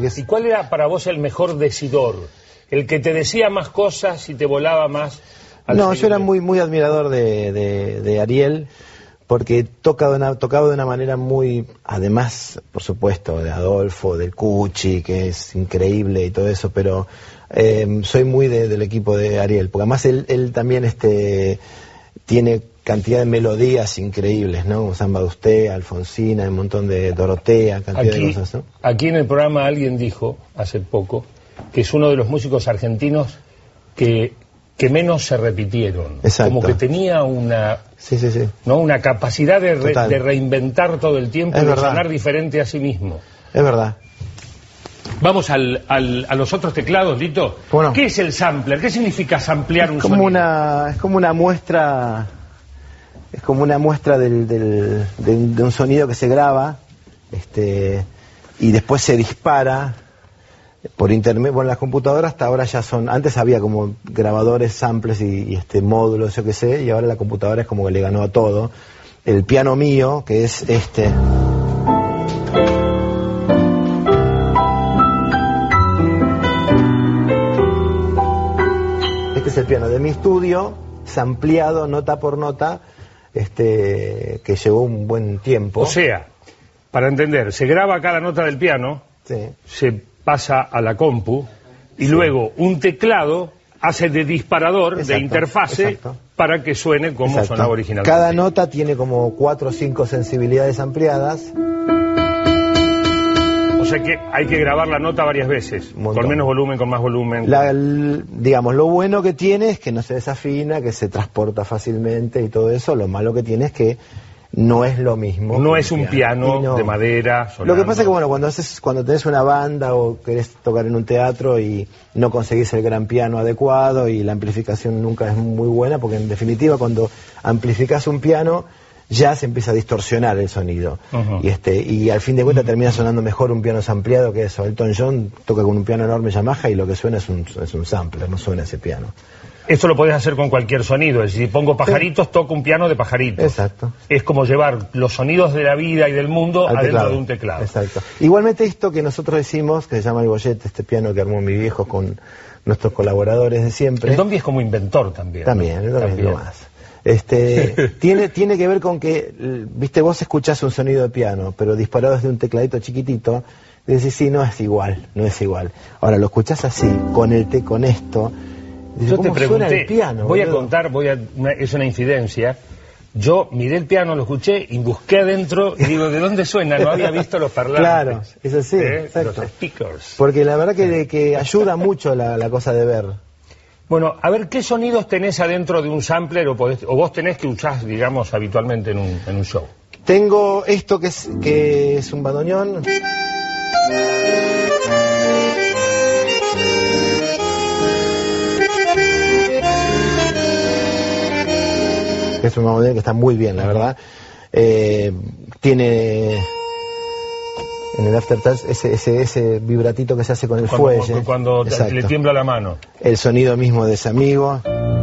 Que es... ¿Y cuál era para vos el mejor decidor? ¿El que te decía más cosas y te volaba más? No, yo era muy admirador de Ariel, porque tocaba de una manera muy, además, por supuesto, de Adolfo, del Cuchi, que es increíble y todo eso, pero soy muy del equipo de Ariel, porque además él también tiene cantidad de melodías increíbles, ¿no? Samba de Usted, Alfonsina, un montón de Dorotea, cantidad de cosas, ¿no? Aquí en el programa alguien dijo, hace poco, que es uno de los músicos argentinos que menos se repitieron. Exacto. Como que tenía una... Sí. ¿no? Una capacidad de reinventar todo el tiempo y de sonar diferente a sí mismo. Es verdad. Vamos a los otros teclados, Lito. Bueno, ¿Qué es el sampler? ¿Qué significa samplear un sonido? Es como una muestra... Es como una muestra de un sonido que se graba y después se dispara por internet. Bueno, las computadoras hasta ahora ya son... Antes había como grabadores, samples y módulos, yo qué sé, y ahora la computadora es como que le ganó a todo. El piano mío, que es Este es el piano de mi estudio, sampleado nota por nota, que llevó un buen tiempo. O sea, para entender, se graba cada nota del piano, sí, se pasa a la compu y luego un teclado hace de disparador, de interfase, para que suene como sonaba originalmente. Cada nota tiene como 4 o 5 sensibilidades ampliadas. O sea que hay que grabar la nota varias veces, con menos volumen, con más volumen. Digamos, lo bueno que tiene es que no se desafina, que se transporta fácilmente y todo eso. Lo malo que tiene es que no es lo mismo. No es un piano de madera sonando. Lo que pasa es que, bueno, cuando tenés una banda o querés tocar en un teatro y no conseguís el gran piano adecuado y la amplificación nunca es muy buena, porque en definitiva cuando amplificás un piano ya se empieza a distorsionar el sonido. Y al fin de cuentas termina sonando mejor un piano sampleado que eso. Elton John toca con un piano enorme Yamaha y lo que suena es un sampler, no suena ese piano. Esto lo podés hacer con cualquier sonido, es decir, si pongo pajaritos, toco un piano de pajaritos. Exacto. Es como llevar los sonidos de la vida y del mundo adentro de un teclado. Exacto. Igualmente esto que nosotros hicimos, que se llama el Goyet, este piano que armó mi viejo con nuestros colaboradores de siempre. El Dombi es como inventor también. También, el Dombi es lo más. Tiene que ver con que, viste, vos escuchás un sonido de piano, pero disparado desde un tecladito chiquitito, y decís, sí, no es igual. Ahora lo escuchás así, con esto. Yo te pregunté, el piano, voy a contar, es una infidencia. Yo miré el piano, lo escuché y busqué adentro y digo, ¿de dónde suena? No había visto los parlantes. Claro, es así, los speakers. Porque la verdad que ayuda mucho la cosa de ver. Bueno, a ver, ¿qué sonidos tenés adentro de un sampler o vos tenés que usás, digamos, habitualmente en un show? Tengo esto que es un bandoneón. Es un bandoneón que está muy bien, la verdad. Tiene en el aftertouch ese vibratito que se hace con el fuelle. Cuando le tiembla la mano. El sonido mismo de ese amigo.